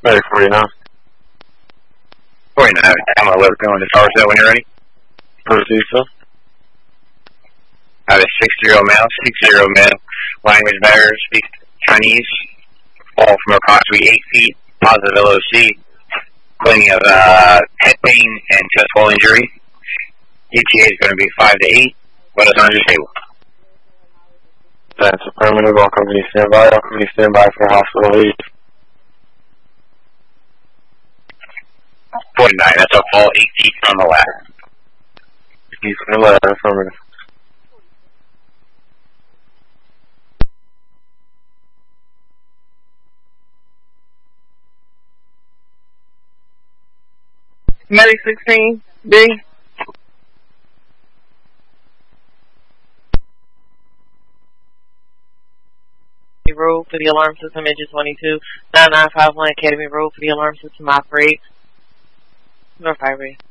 Ready for you now. 49, I'm going to let it go in the tower set when you're ready. Proceed, sir. I have a 60 male, language barrier, speaks Chinese, fall from approximately 8 feet, positive LOC, complaining of head pain and chest wall injury. ETA is going to be 5 to 8. What is on your table? That's affirmative. All companies stand by. All companies stand by for hospital leave. 49, that's a fall 8 feet from the ladder. 8 feet from the ladder, affirmative. Medic 16, B. Road for the alarm system, engine 22, 9951 Academy Road for the alarm system, operate. North Highway.